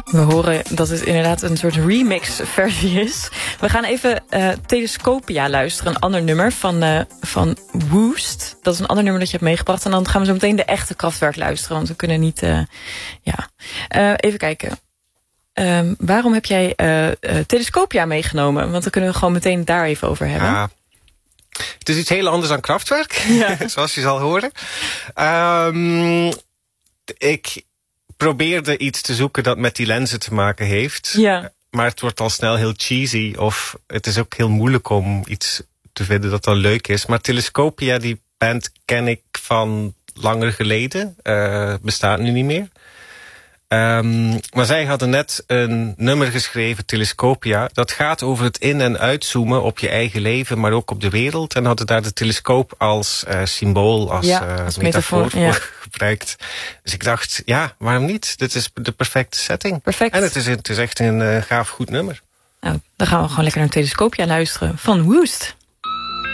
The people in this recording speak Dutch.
We horen dat het inderdaad een soort remix-versie is. We gaan even Telescopia luisteren, een ander nummer van Woost. Dat is een ander nummer dat je hebt meegebracht. En dan gaan we zo meteen de echte Kraftwerk luisteren. Want we kunnen niet... even kijken. Waarom heb jij Telescopia meegenomen? Want dan kunnen we gewoon meteen daar even over hebben. Ja. Het is iets heel anders dan Kraftwerk, zoals je zal horen. Ik probeerde iets te zoeken dat met die lenzen te maken heeft. Ja. Maar het wordt al snel heel cheesy. Of het is ook heel moeilijk om iets te vinden dat dan leuk is. Maar Telescopia, die band ken ik van langer geleden. Bestaat nu niet meer. Maar zij hadden net een nummer geschreven, Telescopia. Dat gaat over het in- en uitzoomen op je eigen leven, maar ook op de wereld. En hadden daar de telescoop als symbool, als metafoor voor gebruikt. Dus ik dacht, ja, waarom niet? Dit is de perfecte setting. Perfect. En het is echt een gaaf, goed nummer. Nou, dan gaan we gewoon lekker naar Telescopia luisteren van Woost.